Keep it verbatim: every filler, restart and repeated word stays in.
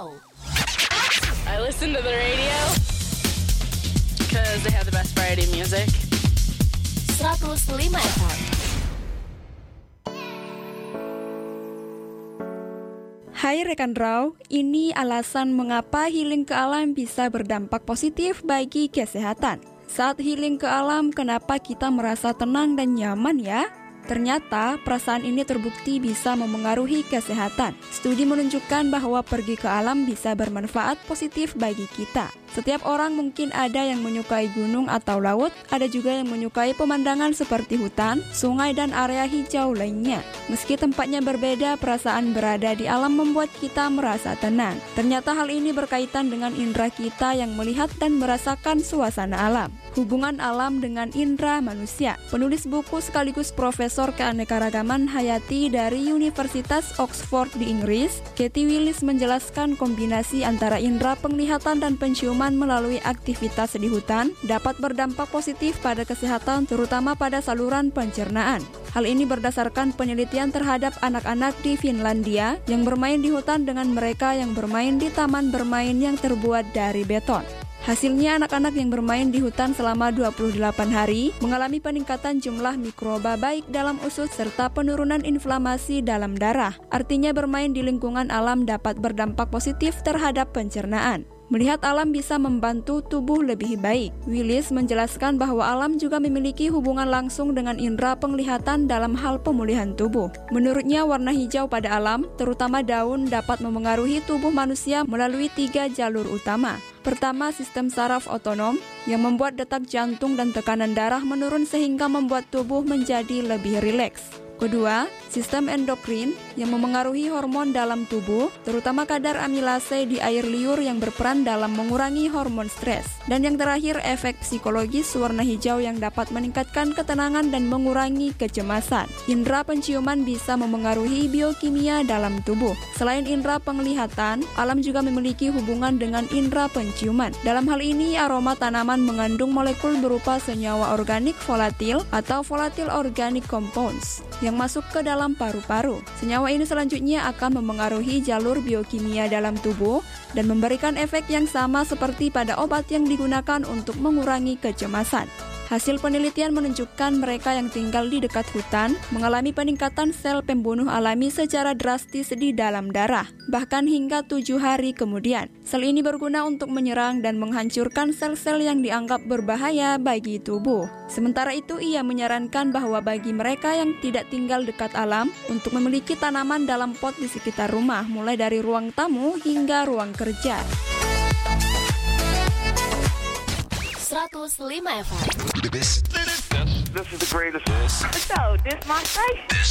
Show. I listen to the radio because they have the best variety music. seratus lima F M. Hai rekan Raw, ini alasan mengapa healing ke alam bisa berdampak positif bagi kesehatan. Saat healing ke alam, kenapa kita merasa tenang dan nyaman ya? Ternyata perasaan ini terbukti bisa memengaruhi kesehatan. Studi menunjukkan bahwa pergi ke alam bisa bermanfaat positif bagi kita. Setiap orang mungkin ada yang menyukai gunung atau laut, ada juga yang menyukai pemandangan seperti hutan, sungai, dan area hijau lainnya. Meski tempatnya berbeda, perasaan berada di alam membuat kita merasa tenang. Ternyata hal ini berkaitan dengan indera kita yang melihat dan merasakan suasana alam. Hubungan alam dengan indera manusia. Penulis buku sekaligus Profesor Keanekaragaman Hayati dari Universitas Oxford di Inggris, Katie Willis menjelaskan kombinasi antara indera penglihatan dan penciuman melalui aktivitas di hutan dapat berdampak positif pada kesehatan, terutama pada saluran pencernaan. Hal ini berdasarkan penelitian terhadap anak-anak di Finlandia yang bermain di hutan dengan mereka yang bermain di taman bermain yang terbuat dari beton. Hasilnya, anak-anak yang bermain di hutan selama dua puluh delapan hari mengalami peningkatan jumlah mikroba baik dalam usus serta penurunan inflamasi dalam darah. Artinya bermain di lingkungan alam dapat berdampak positif terhadap pencernaan. Melihat alam bisa membantu tubuh lebih baik. Willis menjelaskan bahwa alam juga memiliki hubungan langsung dengan indera penglihatan dalam hal pemulihan tubuh. Menurutnya, warna hijau pada alam, terutama daun, dapat memengaruhi tubuh manusia melalui tiga jalur utama. Pertama, sistem saraf otonom yang membuat detak jantung dan tekanan darah menurun sehingga membuat tubuh menjadi lebih rileks. Kedua, sistem endokrin yang memengaruhi hormon dalam tubuh, terutama kadar amilase di air liur yang berperan dalam mengurangi hormon stres. Dan yang terakhir, efek psikologis warna hijau yang dapat meningkatkan ketenangan dan mengurangi kecemasan. Indera penciuman bisa memengaruhi biokimia dalam tubuh. Selain indera penglihatan, alam juga memiliki hubungan dengan indera penciuman. Dalam hal ini, aroma tanaman mengandung molekul berupa senyawa organik volatil atau volatile organic compounds yang masuk ke dalam paru-paru. Senyawa ini selanjutnya akan memengaruhi jalur biokimia dalam tubuh dan memberikan efek yang sama seperti pada obat yang digunakan untuk mengurangi kecemasan. Hasil penelitian menunjukkan mereka yang tinggal di dekat hutan mengalami peningkatan sel pembunuh alami secara drastis di dalam darah, bahkan hingga tujuh hari kemudian. Sel ini berguna untuk menyerang dan menghancurkan sel-sel yang dianggap berbahaya bagi tubuh. Sementara itu, ia menyarankan bahwa bagi mereka yang tidak tinggal dekat alam, untuk memiliki tanaman dalam pot di sekitar rumah, mulai dari ruang tamu hingga ruang kerja. seratus lima F M. This, this, this is the greatest. So, this my station. This